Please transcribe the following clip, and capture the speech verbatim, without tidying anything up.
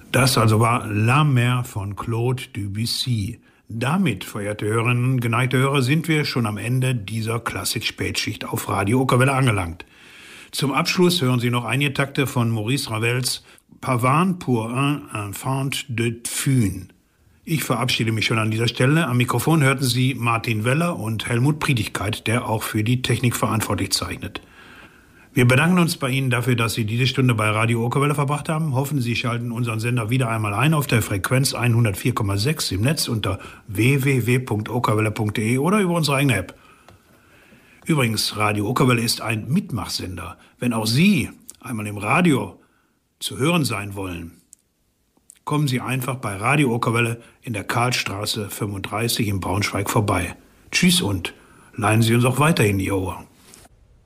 Das also war La Mer von Claude Debussy. Damit, verehrte Hörerinnen, geneigte Hörer, sind wir schon am Ende dieser Klassik-Spätschicht auf Radio Okerwelle angelangt. Zum Abschluss hören Sie noch einige Takte von Maurice Ravels Pavane pour un enfant de Thun. Ich verabschiede mich schon an dieser Stelle. Am Mikrofon hörten Sie Martin Weller und Helmut Priedigkeit, der auch für die Technik verantwortlich zeichnet. Wir bedanken uns bei Ihnen dafür, dass Sie diese Stunde bei Radio Okerwelle verbracht haben. Hoffen, Sie schalten unseren Sender wieder einmal ein auf der Frequenz hundertvier Komma sechs im Netz unter w w w punkt okerwelle punkt d e oder über unsere eigene App. Übrigens, Radio Okerwelle ist ein Mitmachsender. Wenn auch Sie einmal im Radio zu hören sein wollen, kommen Sie einfach bei Radio Okerwelle in der Karlstraße fünfunddreißig in Braunschweig vorbei. Tschüss und leihen Sie uns auch weiterhin Ihr Ohr.